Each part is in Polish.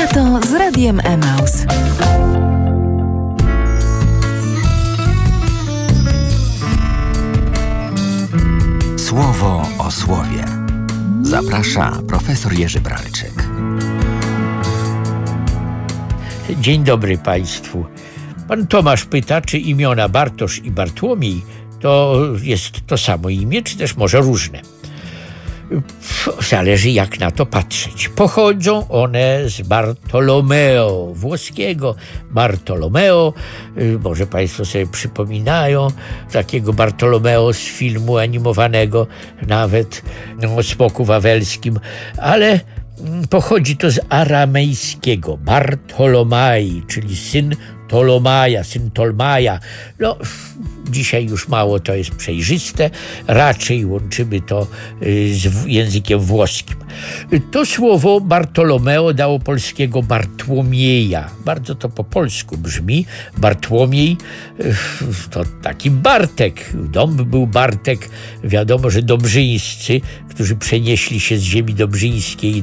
Lato z Radiem Emaus. Słowo o słowie. Zaprasza profesor Jerzy Bralczyk. Dzień dobry Państwu. Pan Tomasz pyta, czy imiona Bartosz i Bartłomiej to jest to samo imię, czy też może różne. Zależy, jak na to patrzeć. Pochodzą one z Bartolomeo, włoskiego Bartolomeo. Może Państwo sobie przypominają takiego Bartolomeo z filmu animowanego, nawet o Smoku Wawelskim, ale pochodzi to z aramejskiego Bartolomai, czyli syn Tolomaja, syn Tolmaja. No, dzisiaj już mało to jest przejrzyste, raczej łączymy to z językiem włoskim. To słowo Bartolomeo dało polskiego Bartłomieja. Bardzo to po polsku brzmi. Bartłomiej to taki Bartek. Dom był Bartek. Wiadomo, że dobrzyńscy, którzy przenieśli się z ziemi dobrzyńskiej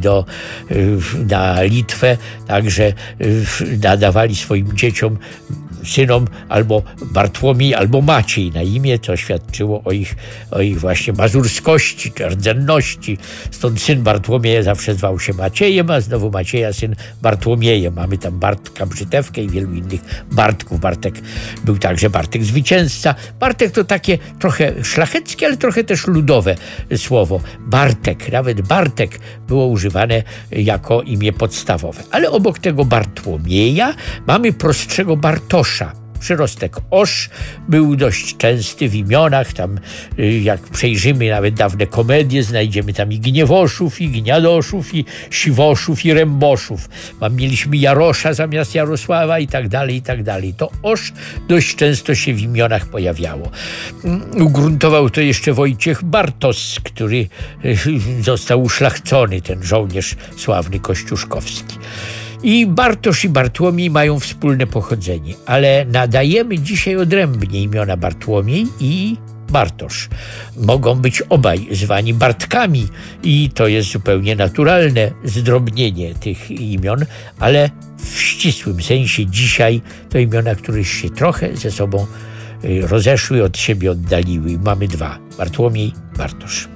na Litwę, także nadawali swoim dzieciom, synom albo Bartłomiej, albo Maciej na imię, co świadczyło o ich właśnie mazurskości czy rdzenności. Stąd syn Bartłomieja zawsze zwał się Maciejem, a znowu Macieja syn Bartłomiejem. Mamy tam Bartka Brzytewkę i wielu innych Bartków. Bartek był także Bartek Zwycięzca. Bartek to takie trochę szlacheckie, ale trochę też ludowe słowo. Bartek, nawet Bartek było używane jako imię podstawowe. Ale obok tego Bartłomieja mamy prostszego Bartosza. Przyrostek osz był dość częsty w imionach. Tam jak przejrzymy nawet dawne komedie, znajdziemy tam i Gniewoszów, i Gniadoszów, i Siwoszów, i Ręboszów. Mieliśmy Jarosza zamiast Jarosława i tak dalej, i tak dalej. To osz dość często się w imionach pojawiało. Ugruntował to jeszcze Wojciech Bartos, który został uszlachcony, ten żołnierz sławny kościuszkowski. I Bartosz i Bartłomiej mają wspólne pochodzenie, ale nadajemy dzisiaj odrębnie imiona Bartłomiej i Bartosz. Mogą być obaj zwani Bartkami i to jest zupełnie naturalne zdrobnienie tych imion, ale w ścisłym sensie dzisiaj to imiona, które się trochę ze sobą rozeszły, od siebie oddaliły. Mamy dwa: Bartłomiej, Bartosz.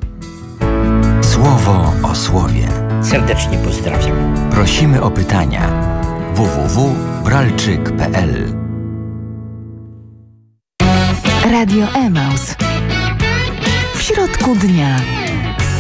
Słowo o słowie. Serdecznie pozdrawiam. Prosimy o pytania. www.bralczyk.pl Radio Emaus. W środku dnia.